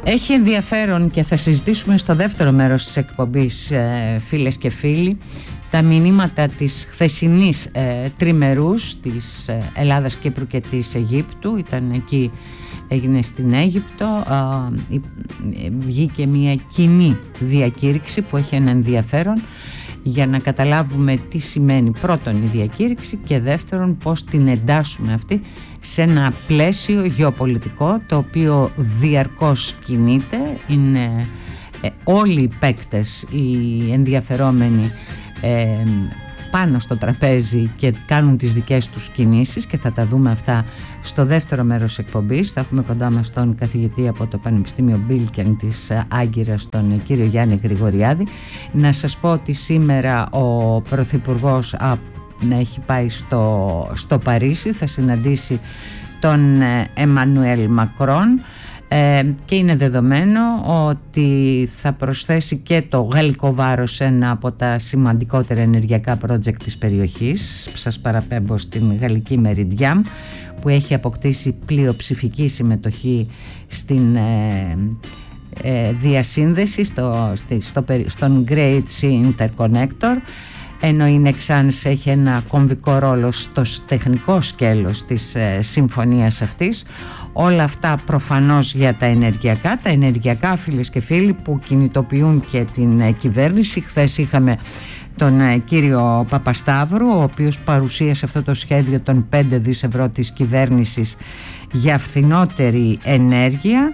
Έχει ενδιαφέρον και θα συζητήσουμε στο δεύτερο μέρος της εκπομπής, φίλες και φίλοι, τα μηνύματα της χθεσινής τριμερούς της Ελλάδας, Κύπρου και της Αιγύπτου. Ήταν εκεί, έγινε στην Αίγυπτο, βγήκε μια κοινή διακήρυξη που έχει ένα ενδιαφέρον για να καταλάβουμε τι σημαίνει πρώτον η διακήρυξη και δεύτερον πώς την εντάσσουμε αυτή σε ένα πλαίσιο γεωπολιτικό το οποίο διαρκώς κινείται. Είναι όλοι οι παίκτες, οι ενδιαφερόμενοι πάνω στο τραπέζι και κάνουν τις δικές τους κινήσεις και θα τα δούμε αυτά στο δεύτερο μέρος της εκπομπής. Θα έχουμε κοντά μας τον καθηγητή από το Πανεπιστήμιο Μπίλκεν της Άγκυρας, τον κύριο Γιάννη Γρηγοριάδη. Να σας πω ότι σήμερα ο Πρωθυπουργός έχει πάει στο Παρίσι, θα συναντήσει τον Εμμανουέλ Μακρόν και είναι δεδομένο ότι θα προσθέσει και το γαλλικό βάρος σε ένα από τα σημαντικότερα ενεργειακά project της περιοχής. Σας παραπέμπω στην γαλλική Meridiam που έχει αποκτήσει πλειοψηφική συμμετοχή στην διασύνδεση στον Great Sea Interconnector, ενώ η Nexans έχει ένα κομβικό ρόλο στο τεχνικό σκέλος της συμφωνίας αυτής. Όλα αυτά προφανώς για τα ενεργειακά, φίλες και φίλοι, που κινητοποιούν και την κυβέρνηση. Χθες είχαμε τον κύριο Παπασταύρου, ο οποίος παρουσίασε αυτό το σχέδιο των 5 δις ευρώ της κυβέρνησης για φθηνότερη ενέργεια,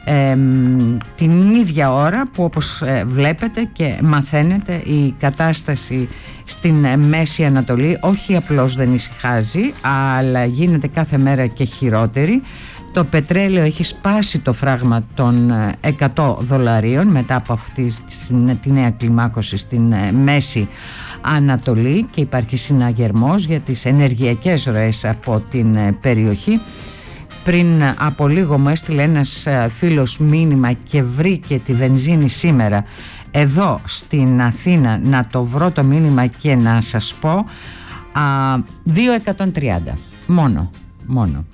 την ίδια ώρα που, όπως βλέπετε και μαθαίνετε, η κατάσταση στην Μέση Ανατολή όχι απλώς δεν ησυχάζει, αλλά γίνεται κάθε μέρα και χειρότερη. Το πετρέλαιο έχει σπάσει το φράγμα των $100 μετά από αυτή τη νέα κλιμάκωση στην Μέση Ανατολή και υπάρχει συναγερμός για τις ενεργειακές ροές από την περιοχή. Πριν από λίγο μου έστειλε ένας φίλος μήνυμα και βρήκε τη βενζίνη σήμερα εδώ στην Αθήνα, να το βρω το μήνυμα και να σας πω, 2,130 μόνο.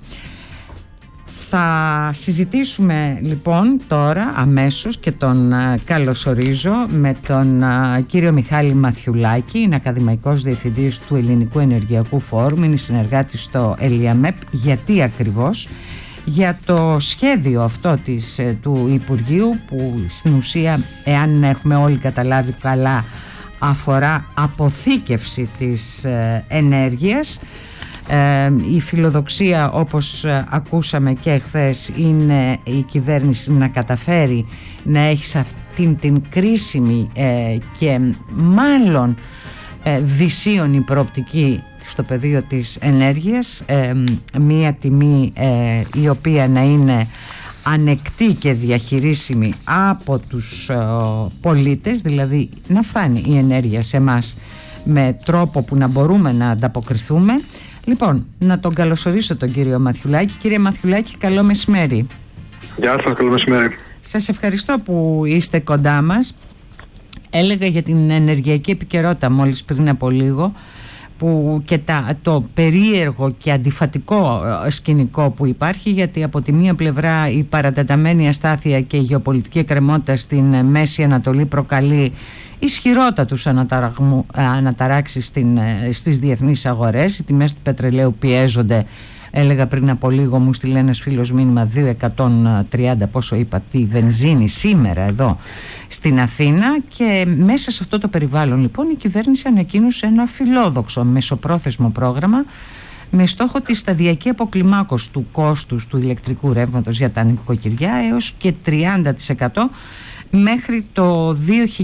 Θα συζητήσουμε λοιπόν τώρα αμέσως και τον καλωσορίζω με τον κύριο Μιχάλη Μαθιουλάκη. Είναι ακαδημαϊκός διευθυντής του Ελληνικού Ενεργειακού Φόρουμ, είναι συνεργάτης στο ΕΛΙΑΜΕΠ. Γιατί ακριβώς? Για το σχέδιο αυτό του Υπουργείου που στην ουσία, εάν έχουμε όλοι καταλάβει καλά, αφορά αποθήκευση της ενέργειας. Η φιλοδοξία, όπως ακούσαμε και χθες, είναι η κυβέρνηση να καταφέρει να έχει σε αυτήν την κρίσιμη και μάλλον δυσίωνη προοπτική στο πεδίο της ενέργειας, μία τιμή η οποία να είναι ανεκτή και διαχειρίσιμη από τους πολίτες, δηλαδή να φτάνει η ενέργεια σε εμάς με τρόπο που να μπορούμε να ανταποκριθούμε. Λοιπόν, να τον καλωσορίσω τον κύριο Μαθιουλάκη. Κύριε Μαθιουλάκη, καλό μεσημέρι. Γεια σας, καλό μεσημέρι. Σας ευχαριστώ που είστε κοντά μας. Έλεγα για την ενεργειακή επικαιρότητα μόλις πριν από λίγο, που και το περίεργο και αντιφατικό σκηνικό που υπάρχει, γιατί από τη μία πλευρά η παρατεταμένη αστάθεια και η γεωπολιτική εκκρεμότητα στην Μέση Ανατολή προκαλεί ισχυρότατους αναταράξεις στις διεθνείς αγορές. Οι τιμές του πετρελαίου πιέζονται. Έλεγα πριν από λίγο, μου στείλε ένας φίλος μήνυμα, 2,130 πόσο είπα, τη βενζίνη σήμερα εδώ στην Αθήνα. Και μέσα σε αυτό το περιβάλλον λοιπόν η κυβέρνηση ανακοίνωσε ένα φιλόδοξο μεσοπρόθεσμο πρόγραμμα με στόχο τη σταδιακή αποκλιμάκωση του κόστους του ηλεκτρικού ρεύματος για τα νοικοκυριά έως και 30% μέχρι το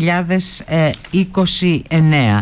2029.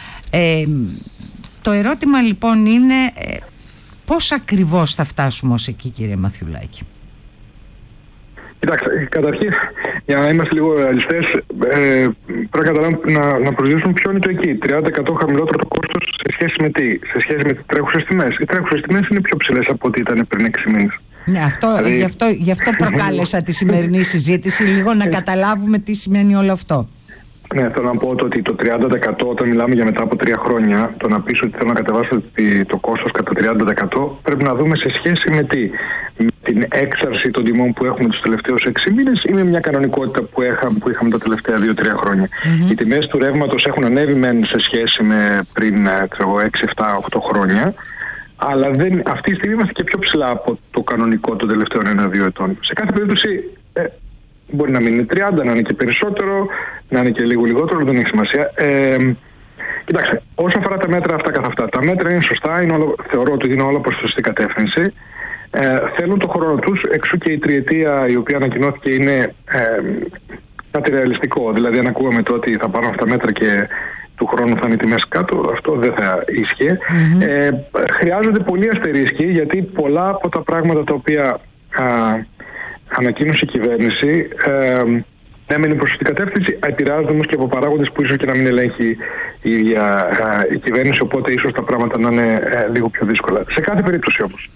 Το ερώτημα λοιπόν είναι πώς ακριβώς θα φτάσουμε ως εκεί, κύριε Μαθιουλάκη? Κοιτάξτε, καταρχήν, για να είμαστε λίγο ρεαλιστές, πρέπει να προσδιορίσουμε ποιο είναι το εκεί. 30% χαμηλότερο το κόστος σε σχέση με τι? Σε σχέση με τις τρέχουσες τιμές. Οι τρέχουσες τιμές είναι πιο ψηλές από ό,τι ήταν πριν 6 μήνες. Ναι, γι' αυτό προκάλεσα τη σημερινή συζήτηση, λίγο να καταλάβουμε τι σημαίνει όλο αυτό. Ναι, θέλω να πω ότι το 30% όταν μιλάμε για μετά από 3 χρόνια, το να πεις ότι θέλω να κατεβάσω το κόστος κατά 30%, πρέπει να δούμε σε σχέση με τι. Με την έξαρση των τιμών που έχουμε τους τελευταίους 6 μήνες ή με μια κανονικότητα που είχαμε τα τελευταία 2-3 χρόνια. Οι τιμές του ρεύματος έχουν ανέβει μεν σε σχέση με πριν 6-7-8 χρόνια, αλλά αυτή τη στιγμή είμαστε και πιο ψηλά από το κανονικό των τελευταίων 1-2 ετών. Σε κάθε περίπτωση μπορεί να μην είναι 30, να είναι και περισσότερο, να είναι και λίγο λιγότερο, δεν έχει σημασία. Κοιτάξτε, όσον αφορά τα μέτρα αυτά καθ' αυτά, τα μέτρα είναι σωστά, θεωρώ ότι είναι όλα προς τη σωστή κατεύθυνση. Θέλουν το χρόνο τους, εξού και η τριετία η οποία ανακοινώθηκε είναι κάτι ρεαλιστικό. Δηλαδή, αν ακούγαμε το ότι θα πάρουν αυτά τα μέτρα και του χρόνου θα είναι τιμές κάτω, αυτό δεν θα ίσχυε. Χρειάζονται πολλοί αστερίσκοι, γιατί πολλά από τα πράγματα τα οποία ανακοίνωσε η κυβέρνηση να μένει προς την κατεύθυνση, επηρεάζονται όμως και από παράγοντες που ίσως και να μην ελέγχει η ίδια η κυβέρνηση, οπότε ίσως τα πράγματα να είναι λίγο πιο δύσκολα. Σε κάθε περίπτωση όμως,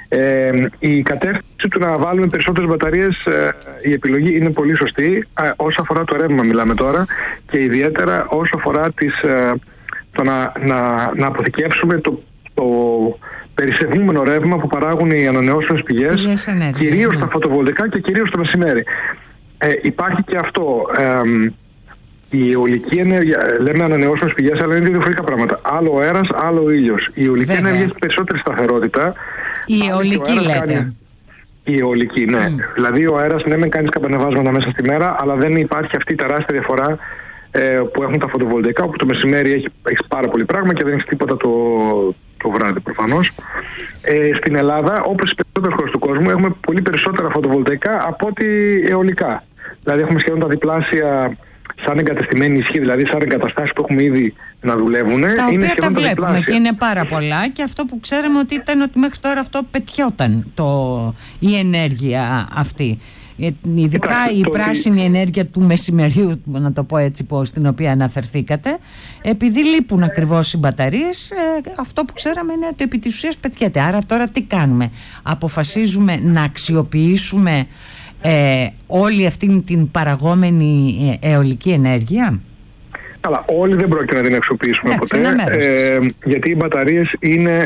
η κατεύθυνση του να βάλουμε περισσότερες μπαταρίες, η επιλογή είναι πολύ σωστή, όσο αφορά το ρεύμα μιλάμε τώρα, και ιδιαίτερα όσο αφορά το να αποθηκεύσουμε το περισσευούμενο ρεύμα που παράγουν οι ανανεώσιμες πηγές, κυρίως τα φωτοβολταϊκά και κυρίως το μεσημέρι. Υπάρχει και αυτό. Η αιωλική ενέργεια, λέμε ανανεώσιμες πηγές, αλλά είναι δύο διαφορετικά πράγματα. Άλλο ο αέρας, άλλο ο ήλιος. Η αιωλική ενέργεια έχει περισσότερη σταθερότητα. Η αιωλική λέτε. Η αιωλική, ναι. Δηλαδή ο αέρας, ναι, μεν κάνεις καμπανεβάσματα μέσα στη μέρα, αλλά δεν υπάρχει αυτή η τεράστια διαφορά που έχουν τα φωτοβολταϊκά, όπου το μεσημέρι έχει πάρα πολύ πράγμα και δεν έχει τίποτα το βράδυ προφανώς. Στην Ελλάδα, όπως στις περισσότερες χώρες του κόσμου, έχουμε πολύ περισσότερα φωτοβολταϊκά από ότι αιωλικά. Δηλαδή έχουμε σχεδόν τα διπλάσια σαν εγκατεστημένη ισχύ, δηλαδή σαν εγκαταστάσεις που έχουμε ήδη να δουλεύουν. Τα οποία τα βλέπουμε και είναι πάρα πολλά, και αυτό που ξέραμε ότι ήταν ότι μέχρι τώρα αυτό πετιόταν η ενέργεια αυτή. Ειδικά η πράσινη ενέργεια του μεσημεριού, να το πω έτσι, στην οποία αναφερθήκατε, επειδή λείπουν ακριβώς οι μπαταρίες, αυτό που ξέραμε είναι ότι επί της ουσίας πετιέται. Άρα τώρα τι κάνουμε? Αποφασίζουμε να αξιοποιήσουμε όλη αυτή την παραγόμενη αιωλική ενέργεια? Αλλά όλοι δεν πρόκειται να την αξιοποιήσουμε ποτέ, γιατί οι μπαταρίες είναι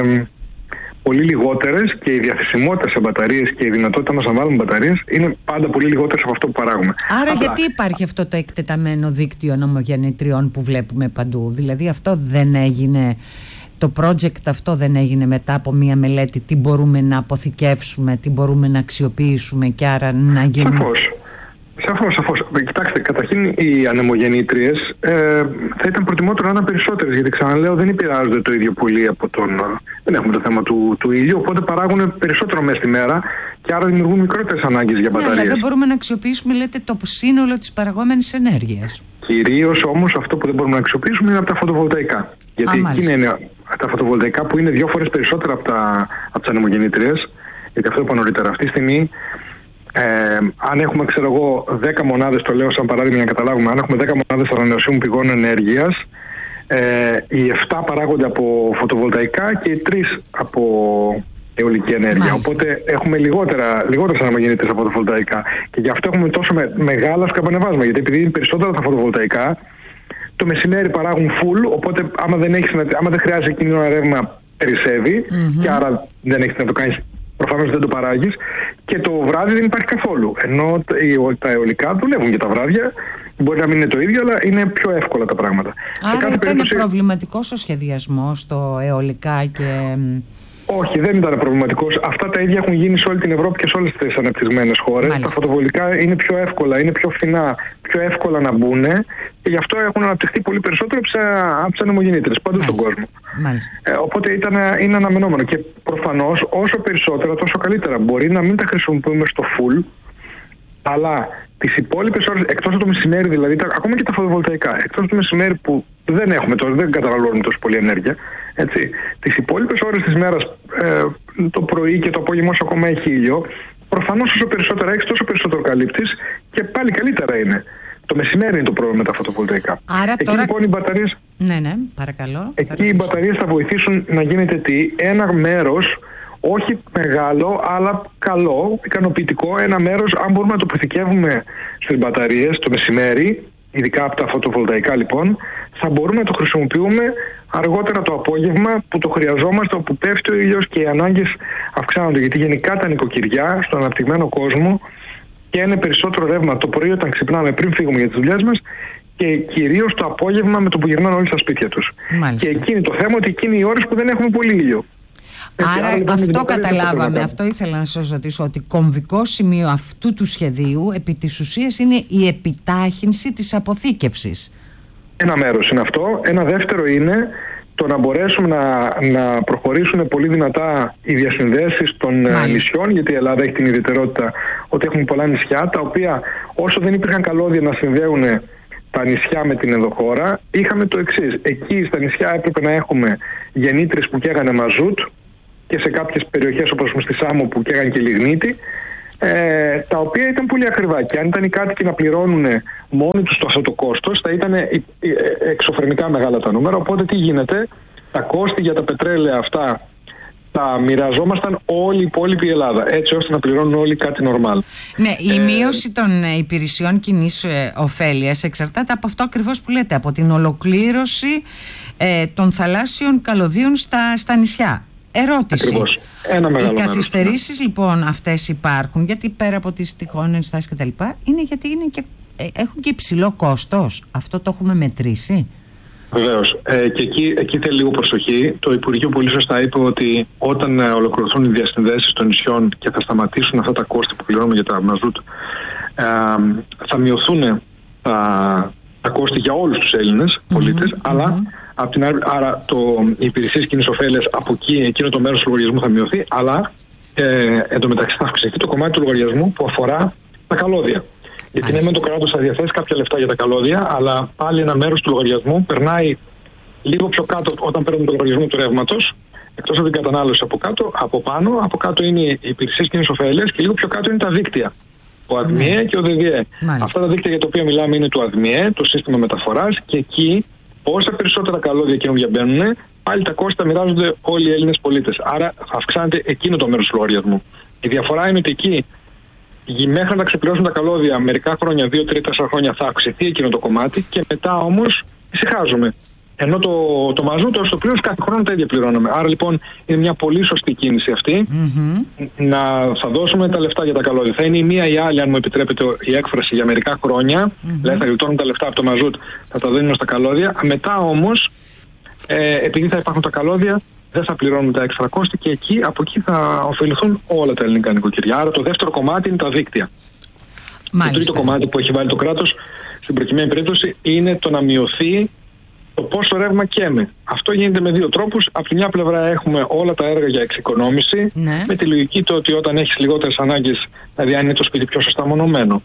πολύ λιγότερες και η διαθεσιμότητα σε μπαταρίες και η δυνατότητα μας να βάλουμε μπαταρίες είναι πάντα πολύ λιγότερες από αυτό που παράγουμε. Άρα γιατί υπάρχει αυτό το εκτεταμένο δίκτυο ανεμογεννητριών που βλέπουμε παντού? Δηλαδή αυτό δεν έγινε, το project αυτό δεν έγινε μετά από μια μελέτη τι μπορούμε να αποθηκεύσουμε, τι μπορούμε να αξιοποιήσουμε και άρα να γίνουμε... Σαφώς. Κοιτάξτε, καταρχήν οι ανεμογεννήτριες θα ήταν προτιμότερο να είναι περισσότερες, γιατί ξαναλέω δεν επηρεάζονται το ίδιο πολύ από δεν έχουμε το θέμα του ήλιου, οπότε παράγουν περισσότερο μέσα στη μέρα και άρα δημιουργούν μικρότερες ανάγκες για μπαταρίες. Αλλά δεν μπορούμε να αξιοποιήσουμε, λέτε, το σύνολο της παραγόμενης ενέργειας. Κυρίως όμως αυτό που δεν μπορούμε να αξιοποιήσουμε είναι από τα φωτοβολταϊκά. Γιατί εκεί είναι τα φωτοβολταϊκά που είναι 2 φορές περισσότερα από τις ανεμογεννήτριες, γιατί αυτό είπα νωρίτερα. Αυτή τη στιγμή, αν έχουμε, 10 μονάδες, το λέω σαν παράδειγμα για να καταλάβουμε, αν έχουμε 10 μονάδες ανανεωσίμων πηγών ενέργειας, οι 7 παράγονται από φωτοβολταϊκά και οι 3 από αιωλική ενέργεια. Μάλιστα. Οπότε έχουμε λιγότερες ανεμογεννήτριες από φωτοβολταϊκά. Και γι' αυτό έχουμε τόσο μεγάλα σκαμπανεβάσματα. Γιατί επειδή είναι περισσότερα τα φωτοβολταϊκά, το μεσημέρι παράγουν full, οπότε άμα δεν χρειάζεται εκείνο ένα ρεύμα, περισσεύει, και άρα δεν έχεις να το κάνεις. Προφανώς δεν το παράγεις, και το βράδυ δεν υπάρχει καθόλου. Ενώ τα αιωλικά δουλεύουν και τα βράδια. Μπορεί να μην είναι το ίδιο, αλλά είναι πιο εύκολα τα πράγματα. Άρα ήταν προβληματικός ο σχεδιασμός στο αιωλικά και... Όχι, δεν ήταν προβληματικός. Αυτά τα ίδια έχουν γίνει σε όλη την Ευρώπη και σε όλες τις ανεπτυγμένες χώρες. Μάλιστα. Τα φωτοβολταϊκά είναι πιο εύκολα, είναι πιο φθηνά, πιο εύκολα να μπουν, και γι' αυτό έχουν αναπτυχθεί πολύ περισσότερο από τις ανεμογεννήτριες παντού στον κόσμο. Οπότε είναι αναμενόμενο. Και προφανώς όσο περισσότερα τόσο καλύτερα. Μπορεί να μην τα χρησιμοποιούμε στο full, αλλά τις υπόλοιπες ώρες, εκτός από το μεσημέρι δηλαδή, ακόμα και τα φωτοβολταϊκά, εκτός από το μεσημέρι που δεν έχουμε τόσο, δεν καταναλώνουμε τόσο πολύ ενέργεια, έτσι, τις υπόλοιπες ώρες της μέρας, το πρωί και το απόγευμα όσο ακόμα έχει ήλιο, προφανώς όσο περισσότερα έχεις τόσο περισσότερο καλύπτεις και πάλι καλύτερα είναι. Το μεσημέρι είναι το πρόβλημα με τα φωτοβολταϊκά. Άρα εκεί τώρα... λοιπόν οι μπαταρίες... Ναι, παρακαλώ. Εκεί οι μπαταρίες θα βοηθήσουν να γίνεται ένα μέρος, όχι μεγάλο, αλλά καλό, ικανοποιητικό, ένα μέρος, αν μπορούμε να το αποθηκεύουμε στις μπαταρίες το μεσημέρι, ειδικά από τα φωτοβολταϊκά λοιπόν, θα μπορούμε να το χρησιμοποιούμε αργότερα το απόγευμα που το χρειαζόμαστε, όπου πέφτει ο ήλιος και οι ανάγκες αυξάνονται. Γιατί γενικά τα νοικοκυριά στον αναπτυγμένο κόσμο καίνε περισσότερο ρεύμα το πρωί όταν ξυπνάμε πριν φύγουμε για τις δουλειές μας και κυρίως το απόγευμα με το που γυρνάνε όλοι στα σπίτια τους. Μάλιστα. Και εκείνη το θέμα ότι εκείνη οι ώρες που δεν έχουμε πολύ ήλιο. Άρα λοιπόν, αυτό καταλάβαμε, αυτό ήθελα να σας ρωτήσω, ότι κομβικό σημείο αυτού του σχεδίου επί της ουσίας είναι η επιτάχυνση της αποθήκευσης. Ένα μέρος είναι αυτό. Ένα δεύτερο είναι το να μπορέσουμε να προχωρήσουν πολύ δυνατά οι διασυνδέσεις των νησιών, γιατί η Ελλάδα έχει την ιδιαιτερότητα ότι έχουμε πολλά νησιά, τα οποία όσο δεν υπήρχαν καλώδια να συνδέουν τα νησιά με την ενδοχώρα, είχαμε το εξής. Εκεί στα νησιά έπρεπε να έχουμε γεννήτρες που καίγανε μαζούτ και σε κάποιες περιοχές όπως στη Σάμο που καίγανε και λιγνίτη, τα οποία ήταν πολύ ακριβά. Και αν ήταν οι κάτοικοι να πληρώνουν μόνοι τους αυτό το κόστος, θα ήταν εξωφρενικά μεγάλα τα νούμερα. Οπότε τι γίνεται, τα κόστη για τα πετρέλαια αυτά τα μοιραζόμασταν όλη η υπόλοιπη Ελλάδα, έτσι ώστε να πληρώνουν όλοι κάτι νορμάλ. Ναι, η μείωση των υπηρεσιών κοινής ωφέλειας εξαρτάται από αυτό ακριβώς που λέτε, από την ολοκλήρωση των θαλάσσιων καλωδίων στα νησιά. Ερώτηση. Ακριβώς. Ένα μεγάλο οι καθυστερήσεις λοιπόν αυτές υπάρχουν γιατί πέρα από τις τυχόν ενστάσεις κτλ. Είναι γιατί έχουν και υψηλό κόστος. Αυτό το έχουμε μετρήσει. Βεβαίως. Και εκεί θέλει λίγο προσοχή. Το Υπουργείο πολύ σωστά είπε ότι όταν ολοκληρωθούν οι διασυνδέσεις των νησιών και θα σταματήσουν αυτά τα κόστη που πληρώνουμε για τα μαζούτ, θα μειωθούν τα κόστη για όλους τους Έλληνες πολίτες, αλλά απ' την άλλη, άρα οι υπηρεσίες κοινής ωφέλειας από εκείνο το μέρος του λογαριασμού θα μειωθεί, αλλά εντωμεταξύ θα αυξηθεί το κομμάτι του λογαριασμού που αφορά τα καλώδια. Γιατί ναι, το κράτος θα διαθέσει κάποια λεφτά για τα καλώδια, αλλά πάλι ένα μέρος του λογαριασμού περνάει λίγο πιο κάτω όταν παίρνουμε το λογαριασμό του ρεύματος, εκτός από την κατανάλωση από κάτω είναι οι υπηρεσίες κοινής ωφέλειας και λίγο πιο κάτω είναι τα δίκτυα. Ο ΑΔΜΙΕ και ο ΔΔΕ. Αυτά τα δίκτυα για τα οποία μιλάμε είναι του ΑΔΜΙΕ, το σύστημα μεταφοράς, και εκεί όσα περισσότερα καλώδια καινούργια μπαίνουν, πάλι τα κόστη μοιράζονται όλοι οι Έλληνες πολίτες. Άρα θα αυξάνεται εκείνο το μέρος του λογαριασμού. Η διαφορά είναι ότι εκεί, μέχρι να ξεπληρώσουν τα καλώδια, μερικά χρόνια, 2, 3, 4 χρόνια, θα αυξηθεί εκείνο το κομμάτι και μετά όμως ησυχάζουμε. Ενώ το μαζούτο στο πλήρως κάθε χρόνο τα ίδια πληρώνουμε. Άρα λοιπόν είναι μια πολύ σωστή κίνηση αυτή. Θα δώσουμε τα λεφτά για τα καλώδια. Θα είναι η μία ή η άλλη, αν μου επιτρέπετε η έκφραση, για μερικά χρόνια. Δηλαδή θα γλιτώνουν τα λεφτά από το μαζούτ, θα τα δίνουμε στα καλώδια. Μετά όμως, επειδή θα υπάρχουν τα καλώδια, δεν θα πληρώνουμε τα έξτρα κόστη και από εκεί θα ωφεληθούν όλα τα ελληνικά νοικοκυριά. Άρα το δεύτερο κομμάτι είναι τα δίκτυα. Το τρίτο κομμάτι που έχει βάλει το κράτος στην προκειμένη περίπτωση είναι το να μειωθεί το πόσο ρεύμα καίμε. Αυτό γίνεται με δύο τρόπους. Από τη μια πλευρά έχουμε όλα τα έργα για εξοικονόμηση, με τη λογική το ότι όταν έχεις λιγότερες ανάγκες, δηλαδή αν είναι το σπίτι πιο σωστά μονωμένο,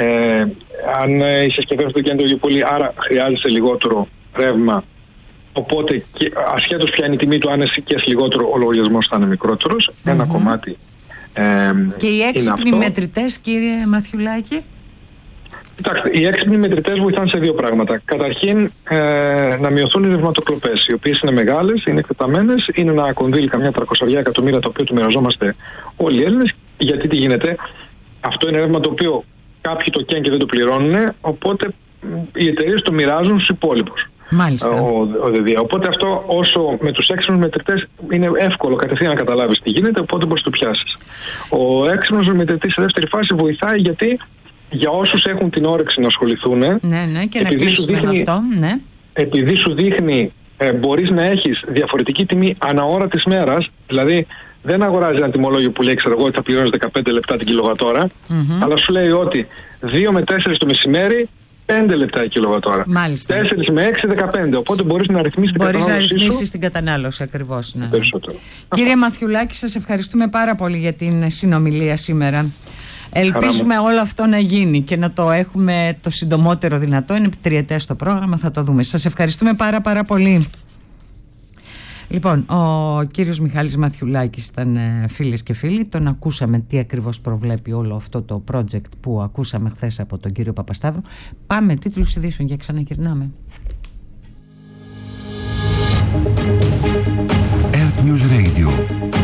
αν οι συσκευές δεν καίνε το ίδιο πολύ, άρα χρειάζεσαι λιγότερο ρεύμα. Οπότε ασχέτως ποια είναι η τιμή του, αν εσηκές λιγότερο, ο λογαριασμός θα είναι μικρότερος. Ένα κομμάτι. Και οι έξυπνοι μετρητές, κύριε Μαθιουλάκη? Κοιτάξτε, οι έξυπνοι μετρητές βοηθάνε σε δύο πράγματα. Καταρχήν, να μειωθούν οι ρευματοκλοπές, οι οποίες είναι μεγάλες, είναι εκτεταμένες, είναι ένα κονδύλι καμιά 300 εκατομμύρια, το οποίο του μοιραζόμαστε όλοι οι Έλληνες. Γιατί τι γίνεται, αυτό είναι ρεύμα το οποίο κάποιοι το καίνε και δεν το πληρώνουν, οπότε οι εταιρείες το μοιράζουν στους υπόλοιπους. Μάλιστα. Οπότε αυτό, όσο με τους έξυπνους μετρητές, είναι εύκολο κατευθείαν να καταλάβεις τι γίνεται, οπότε μπορείς να το πιάσεις. Ο έξυπνος μετρητής σε δεύτερη φάση βοηθάει γιατί για όσους έχουν την όρεξη να ασχοληθούν, και να κλείσουμε με αυτό, επειδή σου δείχνει, μπορείς να έχεις διαφορετική τιμή ανά ώρα της μέρας, δηλαδή δεν αγοράζει ένα τιμολόγιο που λέει, ξέρω εγώ, ότι θα πληρώνεις 15 λεπτά την κιλοβατόρα, αλλά σου λέει ότι 2 με 4 το μεσημέρι 5 λεπτά η κιλοβατόρα. Μάλιστα. 4 με 6, 15. Οπότε μπορείς να ρυθμίσεις την κατανάλωση. Μπορείς να ρυθμίσεις την κατανάλωση, ακριβώς. Περισσότερο. Κύριε Μαθιουλάκη, σας ευχαριστούμε πάρα πολύ για την συνομιλία σήμερα. Ελπίζουμε όλο αυτό να γίνει και να το έχουμε το συντομότερο δυνατό. Είναι τριετές το πρόγραμμα, θα το δούμε. Σας ευχαριστούμε πάρα πολύ. Λοιπόν, ο κύριος Μιχάλης Μαθιουλάκης ήταν, φίλες και φίλοι. Τον ακούσαμε τι ακριβώς προβλέπει όλο αυτό το project που ακούσαμε χθες από τον κύριο Παπασταύρου. Πάμε τίτλους ειδήσεων και ξαναγυρνάμε. Earth News Radio.